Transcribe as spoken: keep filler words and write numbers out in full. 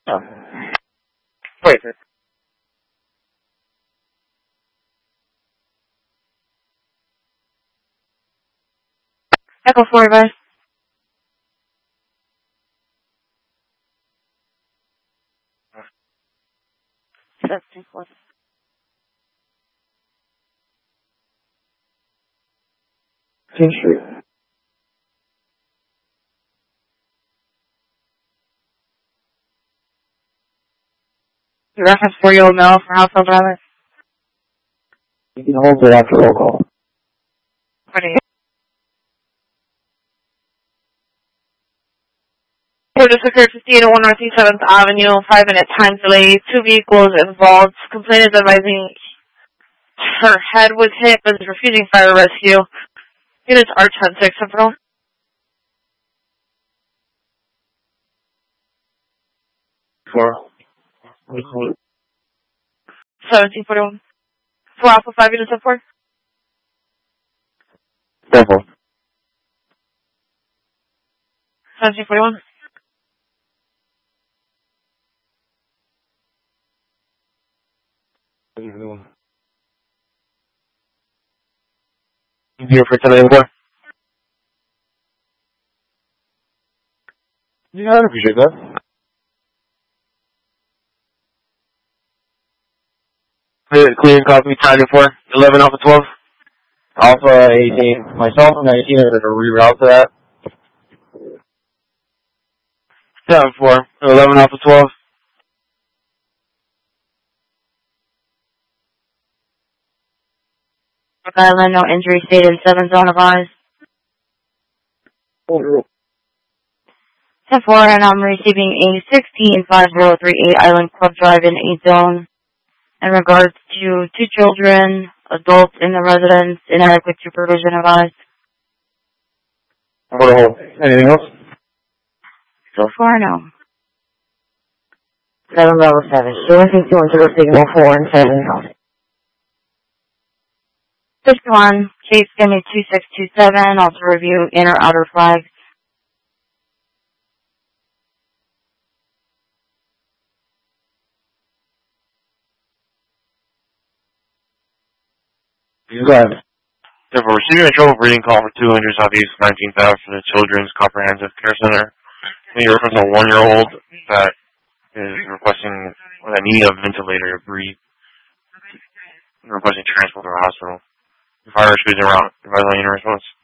Oh. Wait. Echo four, bye. Seventeen four. King Street. Reference four-year-old male for household violence. You can hold it after roll call. twenty. So this occurred fifteen oh one Northeast seventh Avenue, five minute time delay, two vehicles involved. Complainant is advising her head was hit but is refusing fire rescue. Units are ten six, Central. Four. seventeen forty-one. four Alpha five units of four. Double. seventeen forty-one. Here for ten four. Yeah, I appreciate that. Clear, clear copy, time for eleven Alpha twelve. Alpha eighteen. Myself and nineteen are going to reroute to that. seven four. eleven Alpha twelve. Rhode Island, no injury stated in seven zone of eyes. ten four, and I'm receiving a sixteen five zero three eight Island Club Drive in eight zone in regards to two children, adults in the residence, inadequate supervision of eyes. Hold on, hold on. Anything else? So far, no. seven level seven. You're listening to into the signal four and seven. fifty-one, case Gimme two six two seven, also review inner outer flags. Go ahead. So we're receiving a trouble breathing call for two hundred Southeast nineteenth Avenue for the Children's Comprehensive Care Center. You reference a one-year-old that is requesting a need of ventilator to breathe, requesting transport to a hospital. The fire rescue is around. Advise on your response.